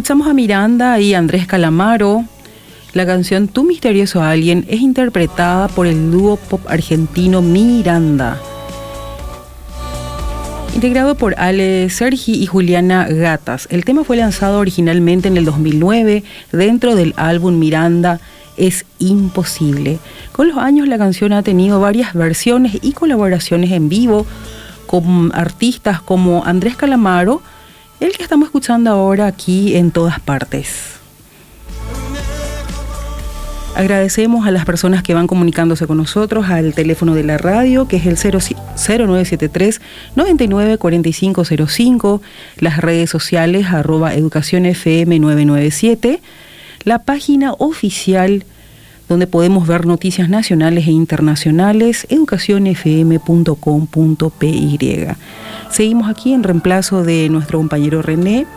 Escuchamos a Miranda y Andrés Calamaro. La canción Tu misterioso alguien es interpretada por el dúo pop argentino Miranda, integrado por Ale Sergi y Juliana Gatas. El tema fue lanzado originalmente en el 2009 dentro del álbum Miranda es imposible. Con los años la canción ha tenido varias versiones y colaboraciones en vivo con artistas como Andrés Calamaro, el que estamos escuchando ahora aquí en todas partes. Agradecemos a las personas que van comunicándose con nosotros al teléfono de la radio, que es el 0973-994505, las redes sociales @educacionfm997, la página oficial donde podemos ver noticias nacionales e internacionales, educacionfm.com.py. Seguimos aquí en reemplazo de nuestro compañero René.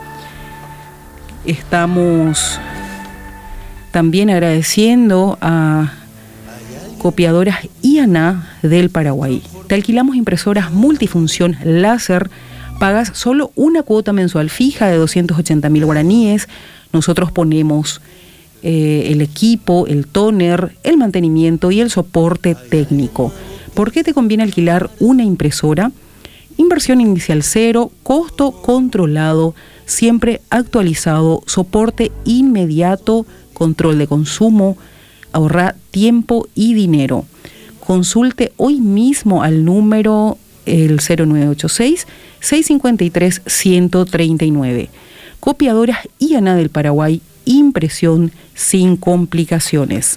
Estamos también agradeciendo a Copiadoras IANA del Paraguay. Te alquilamos impresoras multifunción láser, pagas solo una cuota mensual fija de 280.000 guaraníes. Nosotros ponemos el equipo, el tóner, el mantenimiento y el soporte técnico. ¿Por qué te conviene alquilar una impresora? Inversión inicial cero, costo controlado, siempre actualizado, soporte inmediato, control de consumo, ahorra tiempo y dinero. Consulte hoy mismo al número el 0986-653-139. Copiadoras IANA del Paraguay, impresión sin complicaciones.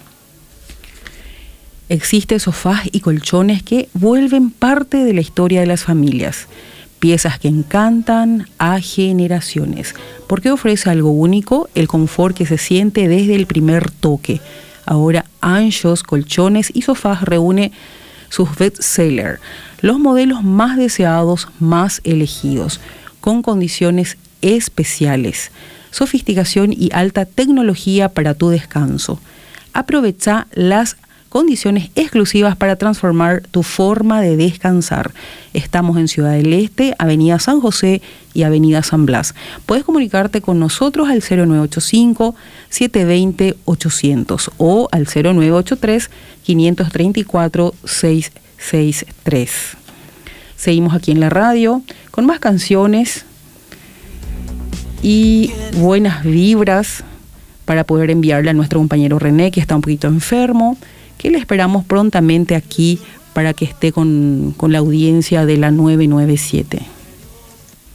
Existen sofás y colchones que vuelven parte de la historia de las familias. Piezas que encantan a generaciones, porque ofrece algo único, el confort que se siente desde el primer toque. Ahora Anchos, Colchones y Sofás reúne sus bestsellers, los modelos más deseados, más elegidos, con condiciones especiales, sofisticación y alta tecnología para tu descanso. Aprovecha las condiciones exclusivas para transformar tu forma de descansar. Estamos en Ciudad del Este, Avenida San José y Avenida San Blas. Puedes comunicarte con nosotros al 0985-720-800 o al 0983-534-663. Seguimos aquí en la radio con más canciones y buenas vibras para poder enviarle a nuestro compañero René, que está un poquito enfermo, que le esperamos prontamente aquí para que esté con la audiencia de la 997.